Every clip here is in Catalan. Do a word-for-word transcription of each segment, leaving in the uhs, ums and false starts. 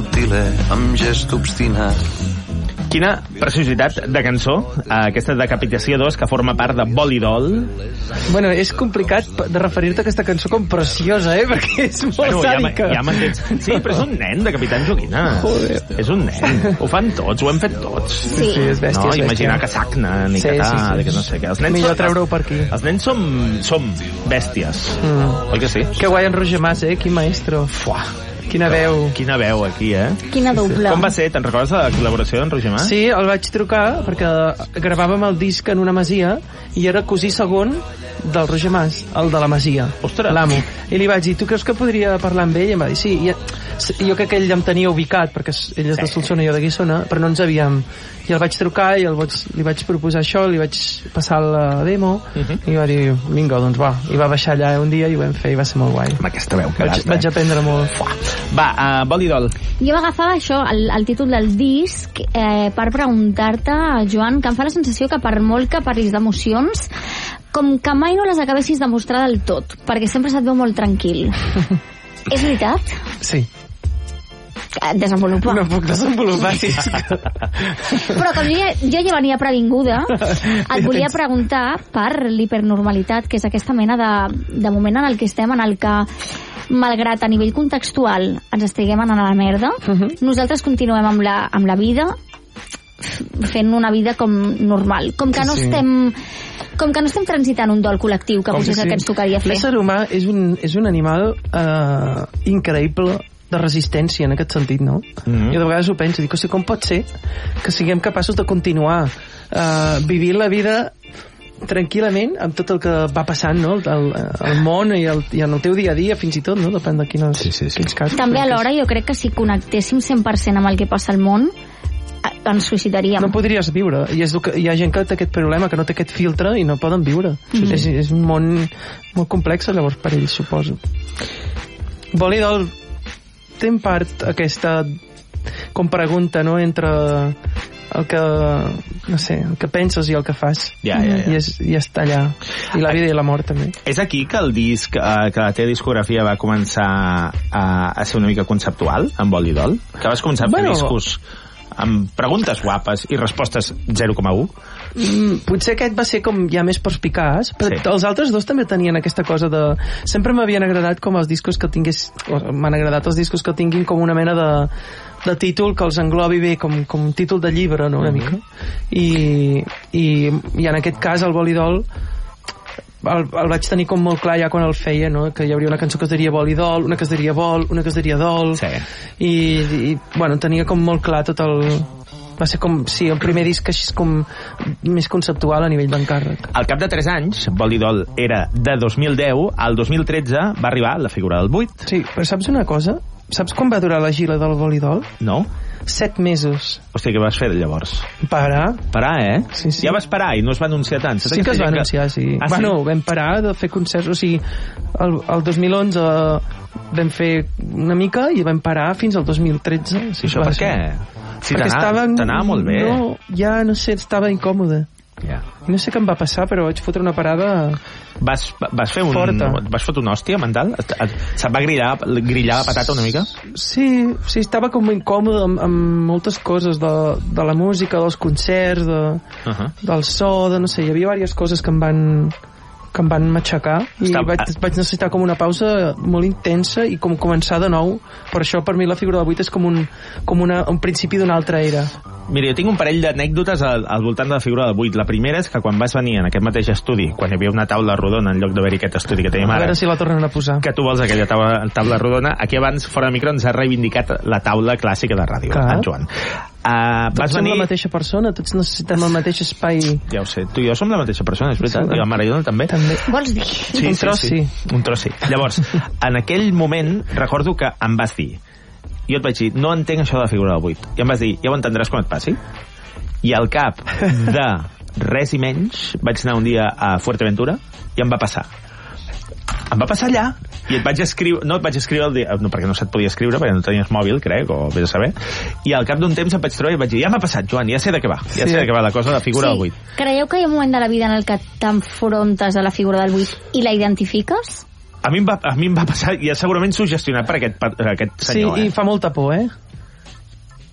mutile amb gest obstinat. Quina preciositat de cançó, aquesta Decapitació dos, que forma part de Bolidol. Bueno, és complicat de referir-te a aquesta cançó com preciosa, eh? Perquè és molt bueno, sàdica. Ja, ja m'entens. Sí, però és un nen de Capitán Joguina. Joder. És un nen. Ho fan tots, ho hem fet tots. Sí, sí és bèstia. No, és imaginar que sagnen i sí, que tal, sí, sí. que no sé què. Els nens millor són, treure-ho per aquí. Els nens som, som bèsties. Mm. Oi que sí? Que guai en Roger Mas, eh? Quin maestro. Fuà. Quina veu. Quina veu aquí, eh? Quina doble. Com va ser? Te'n recordes de la col·laboració d'en Roger Mas? Sí, el vaig trucar perquè gravàvem el disc en una masia i era cosí segon del Roger Mas, el de la masia. Ostres. L'amo. I li vaig dir, tu creus que podria parlar amb ell? I em va dir, sí. I jo crec que ell em tenia ubicat, perquè ell és de Solsona i jo de Guissona, però no ens havíem... I el vaig trucar i el vaig, li vaig proposar això, li vaig passar la demo, uh -huh. i va dir, vinga, doncs va. I va baixar allà un dia i ho vam fer i va ser molt guai. Amb aquesta veu que vaig, vaig aprendre molt. Fuà. Va, uh, Bolidol. Jo m'agafava això, el, el títol del disc, eh, per preguntar-te, Joan, que em fa la sensació que per molt que parlis d'emocions, com que mai no les acabessis de mostrar del tot, perquè sempre se't veu molt tranquil. És veritat? Sí. Desenvolupa. No puc desenvolupar, sí. Però com jo ja, jo ja venia previnguda, et volia preguntar per l'hipernormalitat, que és aquesta mena de, de moment en el que estem, en el que, malgrat a nivell contextual ens estiguem anant a la merda, uh -huh. nosaltres continuem amb la, amb la vida, fent una vida com normal. Com que no sí. estem... Com que no estem transitant un dol col·lectiu, que potser és sí. el que ens tocaria fer. L'ésser humà és un, és un animal eh, increïble de resistència en aquest sentit, no? Mm-hmm. Jo de vegades ho penso, dic, o sigui, com pot ser que siguem capaços de continuar uh, vivint la vida tranquil·lament amb tot el que va passant, no? El, el món i, el, i en el teu dia a dia, fins i tot, no? Depèn de quines, sí, sí, sí. quins casos. També alhora jo crec que si connectéssim cent per cent amb el que passa al món, ens suïcidaríem. No podries viure. I és que hi ha gent que té aquest problema, que no té aquest filtre i no poden viure. Mm-hmm. és, és un món molt complex, llavors, per ells, suposo. Bolidol té en part aquesta com pregunta, no?, entre el que, no sé, el que penses i el que fas. Ja, ja, ja. I, és, i està allà. I la vida i la mort, també. És aquí que el disc, eh, que la teva discografia va començar a, a ser una mica conceptual, amb Bolidol? Que vas començar a fer bueno, discos amb preguntes guapes i respostes zero coma u? Mm, potser aquest va ser com ja més perspicaç, però sí. els altres dos també tenien aquesta cosa de... Sempre m'havien agradat com els discos que tingués... M'han agradat els discos que tinguin com una mena de, de títol que els englobi bé, com, com un títol de llibre, no?, una mm-hmm. mica. I, i, I en aquest cas, el Bolidol el, el vaig tenir com molt clar ja quan el feia, no?, que hi hauria una cançó que es diria Bolidol, una que es diria Vol, una que es diria Dol, sí. i, i bueno, tenia com molt clar tot el... Va ser com, sí, el primer disc així com més conceptual a nivell d'encàrrec. Al cap de tres anys, Bolidol era de dos mil deu, al dos mil tretze va arribar la figura del vuit. Sí, però saps una cosa? Saps quan va durar la gira del Bolidol? No. Set mesos. Hòstia, què vas fer llavors? Parar. Parar, eh? Sí, sí. Ja vas parar i no es va anunciar tant. Sí que es va anunciar, sí. Ah, bueno, sí? vam parar de fer concerts, o sigui, el, el dos mil onze vam fer una mica i vam parar fins al dos mil tretze. Sí, això per què? Si t'anava molt bé. No, ja, no sé, estava incòmode. Yeah. No sé què em va passar, però vaig fotre una parada vas, vas fer un... forta. Vas fotre una hòstia mental? Se't va grillar, grillar la patata una mica? Sí, sí, estava com incòmode amb, amb moltes coses de, de la música, dels concerts, de, uh -huh. del so, de no sé, hi havia diverses coses que em van... que em van matxacar i Està... vaig, vaig necessitar com una pausa molt intensa i com començar de nou. Per això per mi la figura del vuit és com un, com una, un principi d'una altra era. Mira, jo tinc un parell d'anècdotes al, al voltant de la figura del vuit. La primera és que quan vas venir en aquest mateix estudi, quan hi havia una taula rodona en lloc d'haver-hi aquest estudi que tenim ara, a veure si la tornen a posar, que tu vols aquella taula, taula rodona, aquí abans fora de micro ens ha reivindicat la taula clàssica de ràdio, Clar. en Joan. Uh, tots vas som venir... la mateixa persona, tots necessitem el mateix espai. Ja ho sé, tu i jo som la mateixa persona, és veritat, sí, i la Maradona també. també. Vols dir? Sí, un tros, sí, sí. sí. Un tros, sí. Llavors, en aquell moment, recordo que em vas dir, jo et vaig dir, no entenc això de la figura del vuit. I em vas dir, ja ho entendràs quan et passi. I al cap de res i menys vaig anar un dia a Fuerteventura i em va passar. Em va passar allà i et vaig escriure, no et vaig escriure el dia, no, perquè no se't podia escriure, perquè no tenies mòbil, crec, o vés a saber, i al cap d'un temps em vaig trobar i vaig dir, ja m'ha passat, Joan, ja sé de què va, ja sí. sé de què va la cosa de la figura sí. del vuit. Creieu que hi ha un moment de la vida en el que t'enfrontes a la figura del vuit i la identifiques? A mi em va, a mi em va passar, i segurament suggestionat per aquest, per aquest senyor, sí, eh? i fa molta por, eh?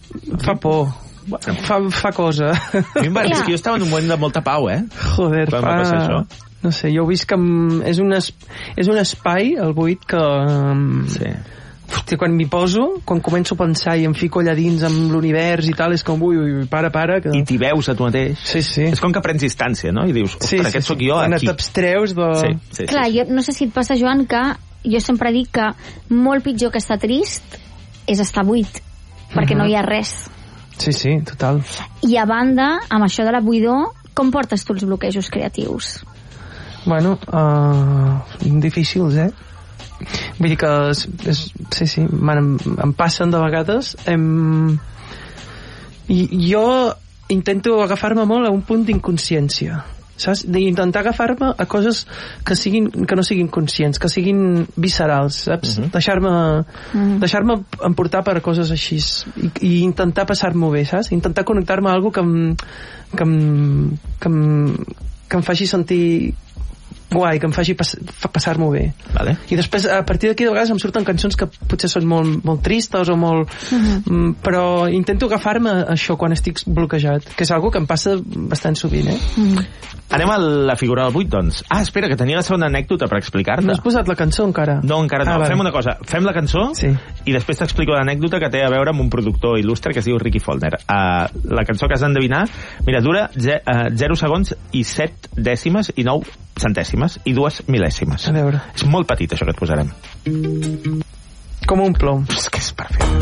fa por. Fa, fa cosa. A mi em va dir que jo estava en un moment de molta pau, eh? Joder, quan fa... va passar això. No sé, jo ho visc amb... És un, es... és un espai, el buit, que... Sí. Hòstia, quan m'hi poso, quan començo a pensar i em fico allà dins amb l'univers i tal, és com, ui, ui, para, para... Que... I t'hi veus a tu mateix. Sí, sí. És com que prens distància, no? I dius, ostres, sí, sí, aquest sí. sóc jo quan aquí. Quan t'abstreus de... Sí, sí, Clar, sí, sí. jo no sé si et passa, Joan, que jo sempre dic que molt pitjor que estar trist és estar buit, perquè Mhm. no hi ha res. Sí, sí, total. I a banda, amb això de la buidor, com portes tu els bloquejos creatius? Bueno, uh, difícils, eh? Vull dir que és, és, sí, sí, em, em passen de vegades. Em... I jo intento agafar-me molt a un punt d'inconsciència, saps? D'intentar agafar-me a coses que siguin, que no siguin conscients, que siguin viscerals, saps? Uh-huh. Deixar-me uh-huh. deixar-me emportar per coses així i, i intentar passar-m'ho bé, saps? Intentar connectar-me a alguna que em, que em, que em, que em faci sentir guai, que em faci pas, fa passar-m'ho bé. Vale. I després, a partir d'aquí, de vegades em surten cançons que potser són molt, molt tristes o molt... Uh-huh. Però intento agafar-me a això quan estic bloquejat, que és algo que em passa bastant sovint, eh? Uh-huh. Anem a la figura del buit, doncs. Ah, espera, que tenia la segona anècdota per explicar-te. No has posat la cançó encara? No, encara no. Ah, vale. Fem una cosa. Fem la cançó sí. i després t'explico l'anècdota que té a veure amb un productor il·lustre que es diu Ricky Foldner. Uh, la cançó que has d'endevinar, mira, dura zero segons i set dècimes i nou centèsimes i dues mil·lèsimes. A veure. És molt petit, això que et posarem. Com un plom. És que és perfecte.